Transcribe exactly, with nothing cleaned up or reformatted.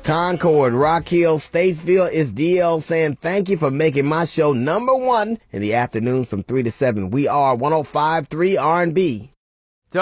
Concord, Rock Hill, Statesville, it's D L saying thank you for making my show number one in the afternoons from three to seven. We are one oh five point three R and B.